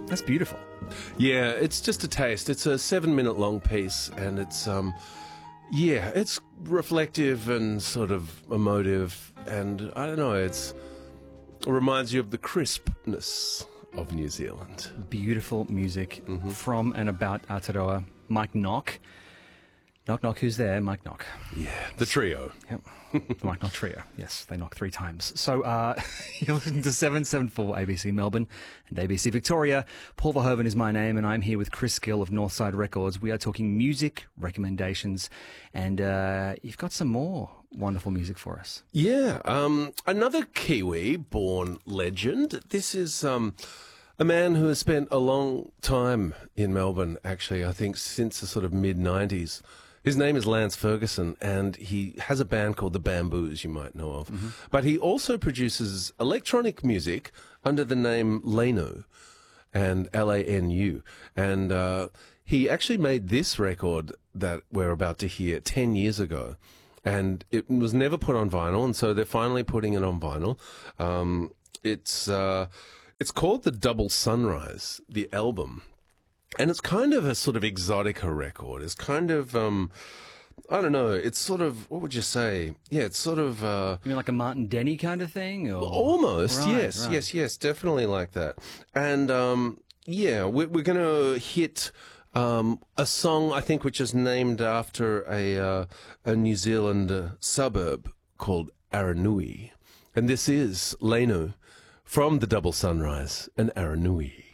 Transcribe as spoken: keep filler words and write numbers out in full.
That's beautiful. Yeah, it's just a taste. It's a seven-minute-long piece, and it's um, yeah, it's reflective and sort of emotive, and I don't know, it's it reminds you of the crispness of New Zealand. Beautiful music Mm-hmm. from and about Aotearoa. Mike Knock. Knock, knock, who's there? Mike Knock. Yeah, the trio. Yep. The Mike Knock Trio. Yes, they knock three times. So uh, you're listening to seven seven four A B C Melbourne and A B C Victoria. Paul Verhoeven is my name, and I'm here with Chris Gill of Northside Records. We are talking music recommendations, and uh, you've got some more wonderful music for us. Yeah, um, another Kiwi-born legend. This is um, a man who has spent a long time in Melbourne, actually, I think since the sort of mid nineties. His name is Lance Ferguson, and he has a band called The Bamboos, you might know of. Mm-hmm. But he also produces electronic music under the name Lanu, and L A N U. And uh, he actually made this record that we're about to hear ten years ago. And it was never put on vinyl, and so they're finally putting it on vinyl. Um, it's uh, it's called The Double Sunrise, the album. And it's kind of a sort of exotica record. It's kind of, um, I don't know, it's sort of, what would you say? Yeah, it's sort of... Uh, You mean like a Martin Denny kind of thing? Or? Almost, Right, yes, right. yes, yes, definitely like that. And, um, yeah, we're, we're going to hit... Um, a song, I think, which is named after a uh, a New Zealand uh, suburb called Aranui. And this is Lanu from The Double Sunrise and Aranui.